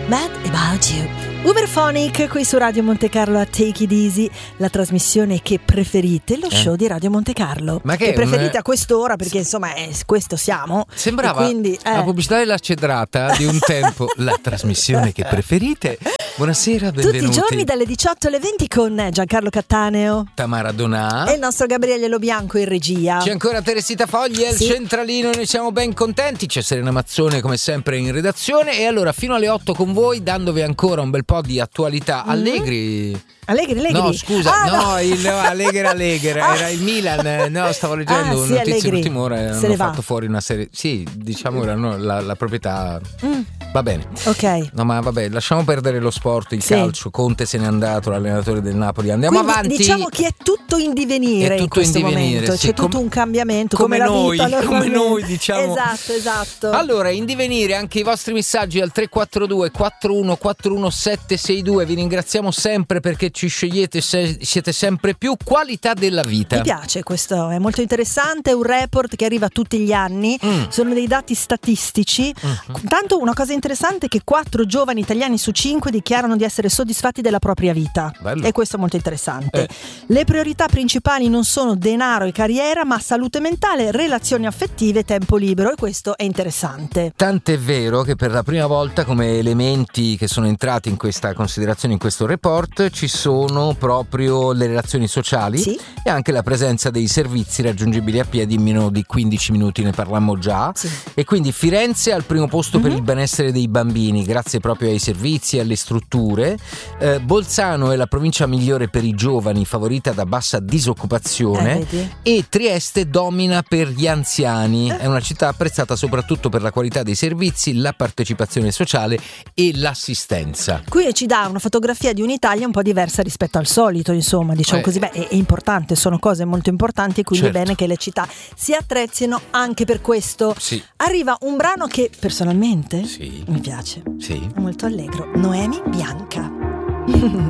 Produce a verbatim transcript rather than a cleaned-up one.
Mad About You. Uberphonic qui su Radio Monte Carlo a Take It Easy, la trasmissione che preferite, lo show eh? di Radio Monte Carlo. Ma che, che preferite un... a quest'ora, perché insomma è, questo siamo. Sembrava quindi, eh. la pubblicità della cedrata di un tempo. La trasmissione che preferite. Buonasera, benvenuti. Tutti i giorni dalle diciotto alle venti con Giancarlo Cattaneo, Tamara Donà e il nostro Gabriele Lobianco in regia. C'è ancora Teresita Fogli al sì. centralino, noi siamo ben contenti. C'è Serena Mazzone come sempre in redazione. E allora fino alle otto con voi, dandovi ancora un bel po' di attualità. Mm-hmm. Allegri Allegri, Allegri. No, scusa, ah, no, no. Il, no, Allegri, Allegri, ah. era il Milan. No, stavo leggendo ah, sì, notizie l'ultima ora. Hanno Se ne fatto va. fuori una serie. Sì, diciamo erano la, la proprietà. Mm. Va bene. Ok. No, ma vabbè, lasciamo perdere lo sport, il sì. calcio. Conte se n'è andato, l'allenatore del Napoli. Andiamo Quindi, avanti. Diciamo che è tutto in divenire tutto in questo in divenire, momento. sì. C'è Com- tutto un cambiamento. Come, come noi, la vita, come noi diciamo. Esatto, esatto. Allora, in divenire anche i vostri messaggi al tre quattro due quattro uno quattro uno sette sei due. Vi ringraziamo sempre perché ci scegliete, se- siete sempre più. Qualità della vita. Mi piace questo, è molto interessante, è un report che arriva tutti gli anni, mm. sono dei dati statistici. Mm-hmm. Tanto una cosa interessante è che quattro giovani italiani su cinque dichiarano di essere soddisfatti della propria vita. Bello. E questo è molto interessante. Eh. Le priorità principali non sono denaro e carriera, ma salute mentale, relazioni affettive e tempo libero, e questo è interessante. Tant'è vero che per la prima volta come elementi che sono entrati in questa considerazione, in questo report, ci sono proprio le relazioni sociali, sì. e anche la presenza dei servizi raggiungibili a piedi in meno di quindici minuti, ne parlammo già, sì. e quindi Firenze al primo posto mm-hmm. per il benessere dei bambini, grazie proprio ai servizi e alle strutture. eh, Bolzano è la provincia migliore per i giovani, favorita da bassa disoccupazione, eh, e Trieste domina per gli anziani, eh. è una città apprezzata soprattutto per la qualità dei servizi, la partecipazione sociale e l'assistenza. Qui ci dà una fotografia di un'Italia un po' diversa rispetto al solito, insomma, diciamo eh. così. Beh, è, è importante, sono cose molto importanti, e quindi certo. è bene che le città si attrezzino anche per questo. Sì. Arriva un brano che personalmente sì. mi piace, sì. molto allegro, Noemi Bianca.